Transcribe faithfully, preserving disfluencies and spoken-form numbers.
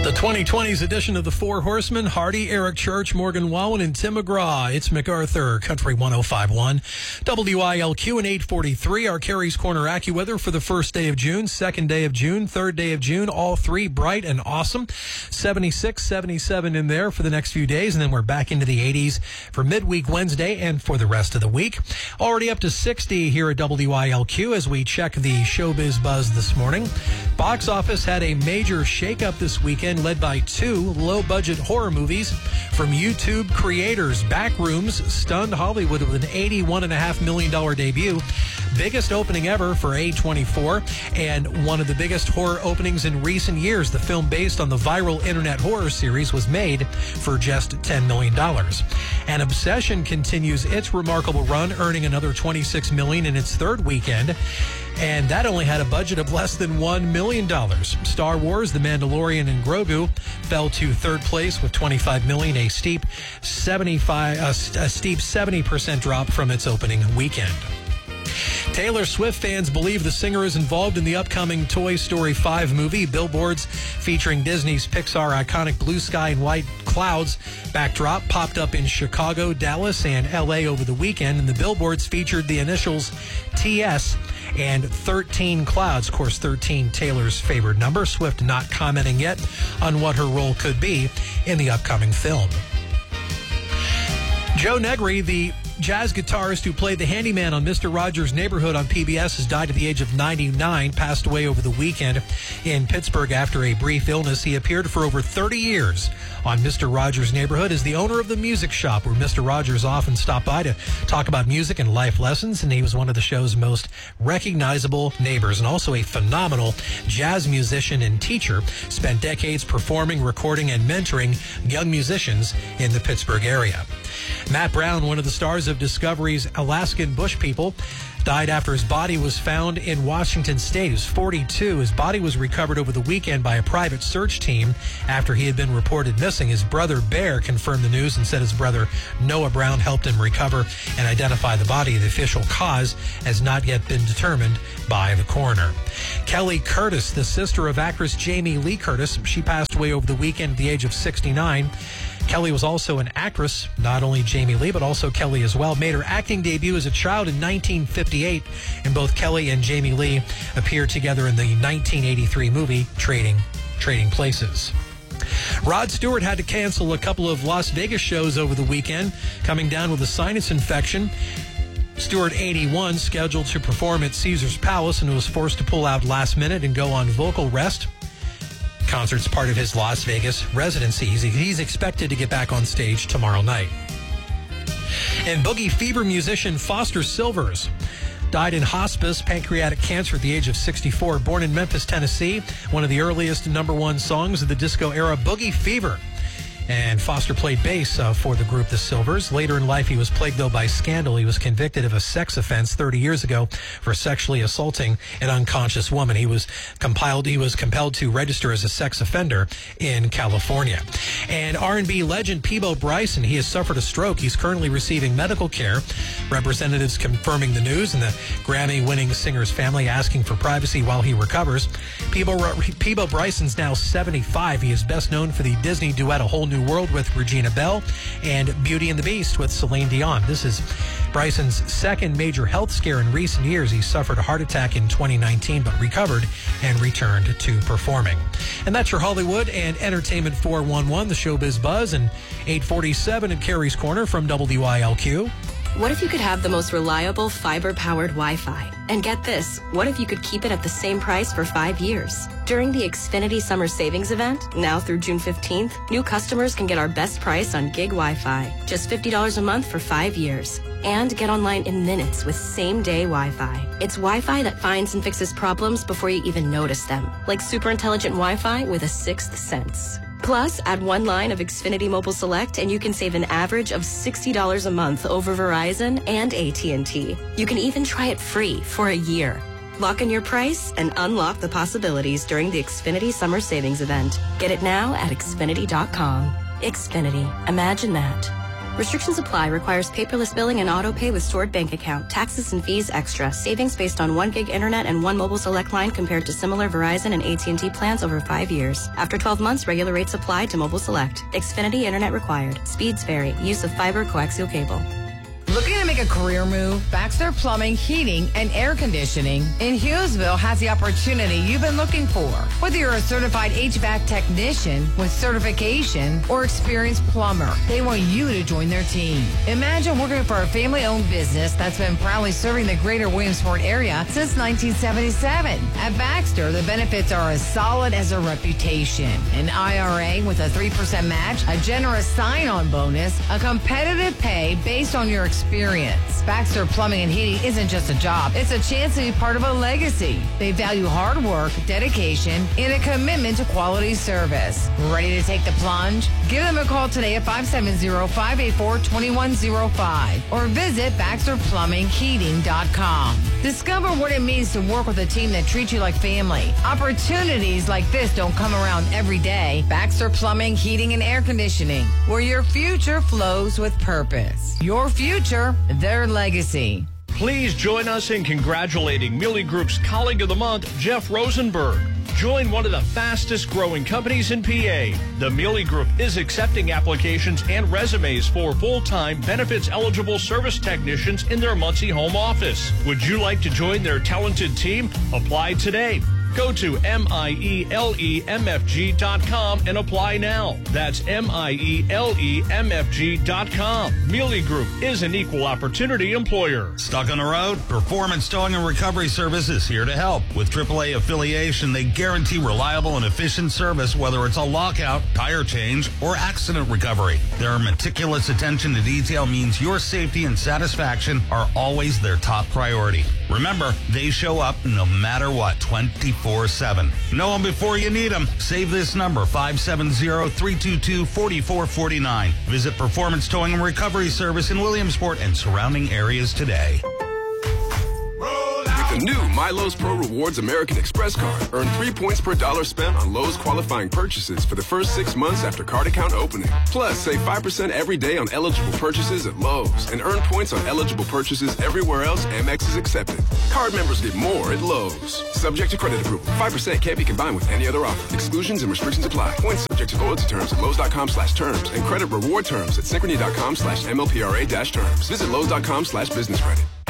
The twenty twenties edition of the Four Horsemen, Hardy, Eric Church, Morgan Wallen, and Tim McGraw. It's MacArthur, Country one oh five point one, W I L Q and eight forty-three. Our Carrie's Corner AccuWeather for the first day of June, second day of June, third day of June, all three bright and awesome. seventy-six, seventy-seven in there for the next few days, and then we're back into the eighties for midweek Wednesday and for the rest of the week. Already up to sixty here at W I L Q as we check the showbiz buzz this morning. Box office had a major shakeup this weekend, led by two low-budget horror movies from YouTube creators. Backrooms stunned Hollywood with an eighty-one point five million dollars debut, biggest opening ever for A twenty-four, and one of the biggest horror openings in recent years. The film, based on the viral internet horror series, was made for just ten million dollars. And Obsession continues its remarkable run, earning another twenty-six million dollars in its third weekend, and that only had a budget of less than one million dollars. Star Wars, The Mandalorian, and Grogu fell to third place with twenty-five million dollars, a steep seventy-five, a, a steep seventy percent drop from its opening weekend. Taylor Swift fans believe the singer is involved in the upcoming Toy Story five movie. Billboards featuring Disney's Pixar iconic blue sky and white clouds backdrop popped up in Chicago, Dallas, and L A over the weekend, and the billboards featured the initials T S and thirteen clouds. Of course, thirteen, Taylor's favorite number. Swift not commenting yet on what her role could be in the upcoming film. Joe Negri, the jazz guitarist who played the handyman on Mister Rogers' Neighborhood on P B S, has died at the age of ninety-nine, passed away over the weekend in Pittsburgh after a brief illness. He appeared for over thirty years on Mister Rogers' Neighborhood as the owner of the music shop, where Mister Rogers often stopped by to talk about music and life lessons, and he was one of the show's most recognizable neighbors, and also a phenomenal jazz musician and teacher. Spent decades performing, recording, and mentoring young musicians in the Pittsburgh area. Matt Brown, one of the stars of Discovery's Alaskan Bush People, died after his body was found in Washington State. He was forty-two. His body was recovered over the weekend by a private search team after he had been reported missing. His brother Bear confirmed the news and said his brother Noah Brown helped him recover and identify the body. The official cause has not yet been determined by the coroner. Kelly Curtis, the sister of actress Jamie Lee Curtis, she passed away over the weekend at the age of sixty-nine. Kelly was also an actress, not only Jamie Lee, but also Kelly as well. Made her acting debut as a child in nineteen fifty-eight, and both Kelly and Jamie Lee appeared together in the nineteen eighty-three movie Trading, Trading Places. Rod Stewart had to cancel a couple of Las Vegas shows over the weekend, coming down with a sinus infection. Stewart, eighty-one, scheduled to perform at Caesars Palace, and was forced to pull out last minute and go on vocal rest. Concert's part of his Las Vegas residency. He's, he's expected to get back on stage tomorrow night. And Boogie Fever musician Foster Silvers died in hospice, pancreatic cancer, at the age of sixty-four. Born in Memphis, Tennessee, one of the earliest number one songs of the disco era, Boogie Fever. And Foster played bass uh, for the group The Silvers. Later in life, he was plagued, though, by scandal. He was convicted of a sex offense thirty years ago for sexually assaulting an unconscious woman. He was compiled. He was compelled to register as a sex offender in California. And R and B legend Peabo Bryson, he has suffered a stroke. He's currently receiving medical care. Representatives confirming the news, and the Grammy-winning singer's family asking for privacy while he recovers. Peabo, Peabo Bryson's now seventy-five. He is best known for the Disney duet A Whole New World with Regina Bell and Beauty and the Beast with Celine Dion. This is Bryson's second major health scare in recent years. He suffered a heart attack in twenty nineteen, but recovered and returned to performing. And that's your Hollywood and Entertainment four one one, the Showbiz Buzz, and eight forty-seven at Carrie's Corner from W I L Q. What if you could have the most reliable fiber-powered Wi-Fi? And get this, what if you could keep it at the same price for five years? During the Xfinity Summer Savings Event, now through June fifteenth, new customers can get our best price on gig Wi-Fi, just fifty dollars a month for five years. And get online in minutes with same-day Wi-Fi. It's Wi-Fi that finds and fixes problems before you even notice them, like super intelligent Wi-Fi with a sixth sense. Plus, add one line of Xfinity Mobile Select and you can save an average of sixty dollars a month over Verizon and A T and T. You can even try it free for a year. Lock in your price and unlock the possibilities during the Xfinity Summer Savings Event. Get it now at Xfinity dot com. Xfinity. Imagine that. Restrictions apply. Requires paperless billing and auto pay with stored bank account. Taxes and fees extra. Savings based on one gig internet and one mobile select line compared to similar Verizon and A T and T plans over five years. After twelve months, regular rates apply to mobile select. Xfinity internet required. Speeds vary. Use of fiber coaxial cable. Looking to make a career move? Baxter Plumbing, Heating, and Air Conditioning in Hughesville has the opportunity you've been looking for. Whether you're a certified H V A C technician with certification or experienced plumber, they want you to join their team. Imagine working for a family-owned business that's been proudly serving the greater Williamsport area since nineteen seventy-seven. At Baxter, the benefits are as solid as a reputation. An I R A with a three percent match, a generous sign-on bonus, a competitive pay based on your experience. Experience. Baxter Plumbing and Heating isn't just a job. It's a chance to be part of a legacy. They value hard work, dedication, and a commitment to quality service. Ready to take the plunge? Give them a call today at five seven zero, five eight four, two one zero five or visit Baxter Plumbing Heating dot com. Discover what it means to work with a team that treats you like family. Opportunities like this don't come around every day. Baxter Plumbing, Heating, and Air Conditioning, where your future flows with purpose. Your future, their legacy. Please join us in congratulating Mealy Group's Colleague of the Month, Jeff Rosenberg. Join one of the fastest growing companies in P A. The Mealy Group is accepting applications and resumes for full-time benefits-eligible service technicians in their Muncie home office. Would you like to join their talented team? Apply today. Go to M I E L E M F G dot com and apply now. That's M I E L E M F G dot com. Mealy Group is an equal opportunity employer. Stuck on the road? Performance Towing and Recovery Service is here to help. With triple A affiliation, they guarantee reliable and efficient service, whether it's a lockout, tire change, or accident recovery. Their meticulous attention to detail means your safety and satisfaction are always their top priority. Remember, they show up no matter what, twenty-four seven. Know them before you need them. Save this number, five seven zero, three two two, four four four nine. Visit Performance Towing and Recovery Service in Williamsport and surrounding areas today. The new My Lowe's Pro Rewards American Express card. Earn three points per dollar spent on Lowe's qualifying purchases for the first six months after card account opening. Plus, save five percent every day on eligible purchases at Lowe's and earn points on eligible purchases everywhere else Amex is accepted. Card members get more at Lowe's. Subject to credit approval. five percent can't be combined with any other offer. Exclusions and restrictions apply. Points subject to loyalty terms at Lowe's.com slash terms and credit reward terms at Synchrony.com slash MLPRA dash terms. Visit Lowe's.com slash business credit.